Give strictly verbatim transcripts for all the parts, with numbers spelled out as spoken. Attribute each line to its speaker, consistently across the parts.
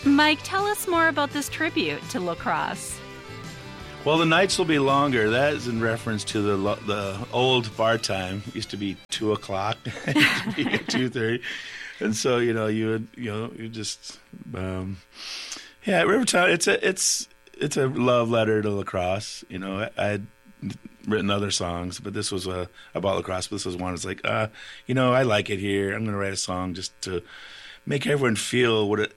Speaker 1: Mike, tell us more about this tribute to La Crosse.
Speaker 2: Well, the nights will be longer. That is in reference to the lo- the old bar time. It used to be two o'clock, it used to be at two thirty, and so you know you would you know you just um, yeah Rivertown. It's a it's it's a love letter to La Crosse. You know, I had written other songs, but this was a about La Crosse. But this was one. It's like uh, you know I like it here. I'm going to write a song just to make everyone feel what it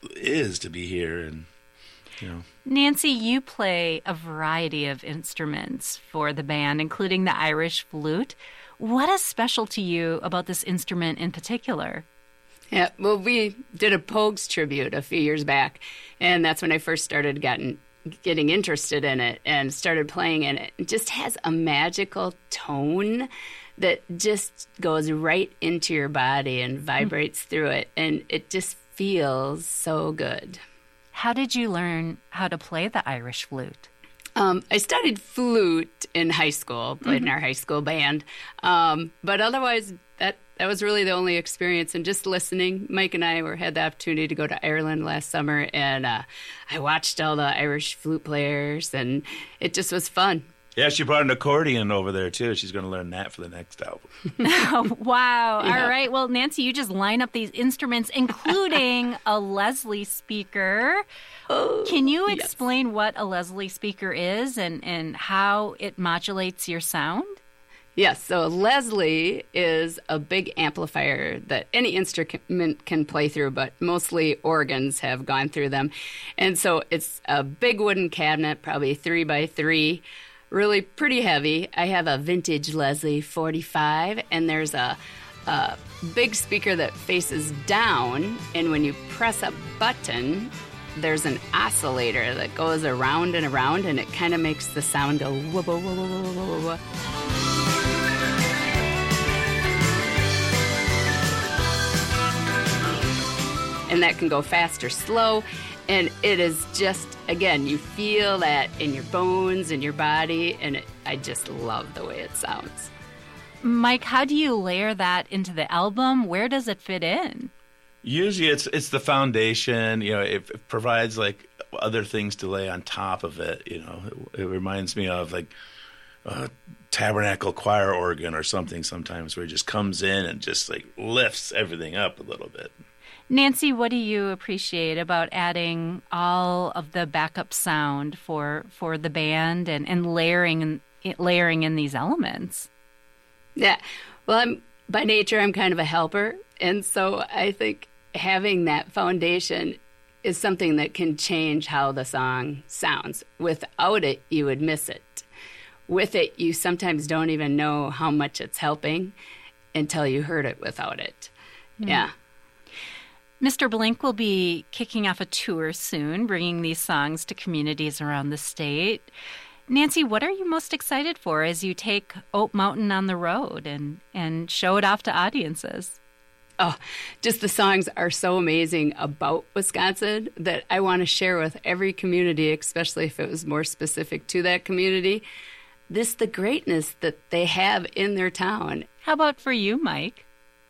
Speaker 2: is to be here. And you know.
Speaker 1: Nancy, you play a variety of instruments for the band, including the Irish flute. What is special to you about this instrument in particular?
Speaker 3: Yeah, well, we did a Pogues tribute a few years back, and that's when I first started getting getting interested in it and started playing in it. It just has a magical tone that just goes right into your body and vibrates mm. through it, and it just feels so good.
Speaker 1: How did you learn how to play the Irish flute?
Speaker 3: Um, I studied flute in high school, played mm-hmm. in our high school band. Um, but otherwise, that, that was really the only experience. And just listening, Mike and I were had the opportunity to go to Ireland last summer, and uh, I watched all the Irish flute players, and it just was fun.
Speaker 2: Yeah, she brought an accordion over there, too. She's going to learn that for the next album.
Speaker 1: Oh, wow.
Speaker 3: Yeah.
Speaker 1: All right. Well, Nancy, you just line up these instruments, including a Leslie speaker.
Speaker 3: Oh,
Speaker 1: Can you
Speaker 3: yes.
Speaker 1: explain what a Leslie speaker is and, and how it modulates your sound?
Speaker 3: Yes, so Leslie is a big amplifier that any instrument can play through, but mostly organs have gone through them. And so it's a big wooden cabinet, probably three by three, really pretty heavy. I have a vintage Leslie forty-five, and there's a, a big speaker that faces down, and when you press a button, there's an oscillator that goes around and around, and it kind of makes the sound go whoa, whoa, whoa, whoa, whoa, whoa. And that can go fast or slow. And it is just, again, you feel that in your bones, in your body, and it, I just love the way it sounds.
Speaker 1: Mike, how do you layer that into the album? Where does it fit in?
Speaker 2: Usually it's it's the foundation. You know, it, it provides, like, other things to lay on top of it. You know, it, it reminds me of, like, a tabernacle choir organ or something sometimes where it just comes in and just, like, lifts everything up a little bit.
Speaker 1: Nancy, what do you appreciate about adding all of the backup sound for for the band and, and layering layering in these elements?
Speaker 3: Yeah, well, I'm by nature I'm kind of a helper, and so I think having that foundation is something that can change how the song sounds. Without it, you would miss it. With it, you sometimes don't even know how much it's helping until you heard it without it. Mm. Yeah.
Speaker 1: Mister Blink will be kicking off a tour soon, bringing these songs to communities around the state. Nancy, what are you most excited for as you take Oat Mountain on the road and, and show it off to audiences?
Speaker 3: Oh, just the songs are so amazing about Wisconsin that I want to share with every community, especially if it was more specific to that community. This the greatness that they have in their town.
Speaker 1: How about for you, Mike?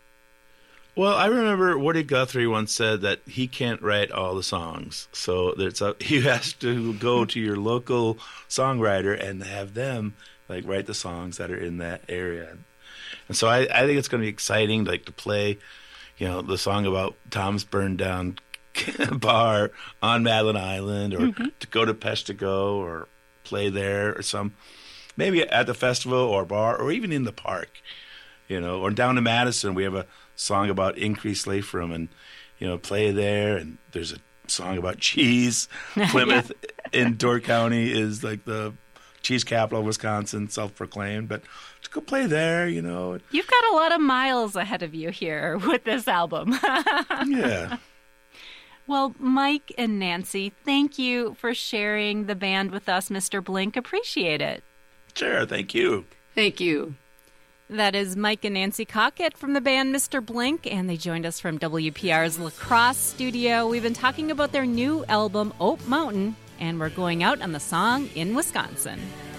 Speaker 2: Well, I remember Woody Guthrie once said that he can't write all the songs. So there's a, he has to go to your local songwriter and have them like write the songs that are in that area. And so I, I think it's going to be exciting like to play, you know, the song about Tom's burned down bar on Madeline Island, or mm-hmm. to go to Peshtigo or play there, or some maybe at the festival or bar, or even in the park, you know, or down in Madison we have a song about Increased Lathrop, and you know, play there. And there's a song about cheese. Plymouth yeah. in Door County is like the cheese capital of Wisconsin, self-proclaimed. But to go play there, you know.
Speaker 1: You've got a lot of miles ahead of you here with this album.
Speaker 2: Yeah.
Speaker 1: Well, Mike and Nancy, thank you for sharing the band with us, Mister Blink. Appreciate it.
Speaker 2: Sure, thank you.
Speaker 3: Thank you.
Speaker 1: That is Mike and Nancy Cockett from the band Mister Blink, and they joined us from W P R's La Crosse studio. We've been talking about their new album, Oat Mountain, and we're going out on the song In Wisconsin.